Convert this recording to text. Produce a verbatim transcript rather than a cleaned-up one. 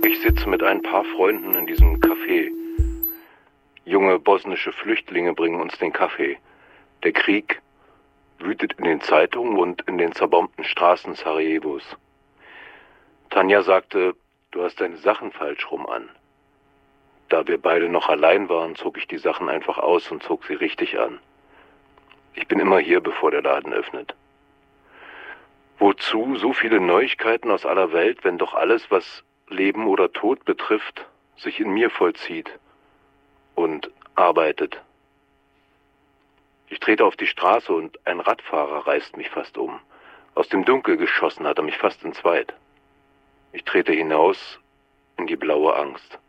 Ich sitze mit ein paar Freunden in diesem Café. Junge bosnische Flüchtlinge bringen uns den Kaffee. Der Krieg wütet in den Zeitungen und in den zerbombten Straßen Sarajevos. Tanja sagte, du hast deine Sachen falsch rum an. Da wir beide noch allein waren, zog ich die Sachen einfach aus und zog sie richtig an. Ich bin immer hier, bevor der Laden öffnet. Wozu so viele Neuigkeiten aus aller Welt, wenn doch alles, was Leben oder Tod betrifft, sich in mir vollzieht und arbeitet? Ich trete auf die Straße und ein Radfahrer reißt mich fast um. Aus dem Dunkel geschossen hat er mich fast entzweit. Ich trete hinaus in die blaue Angst.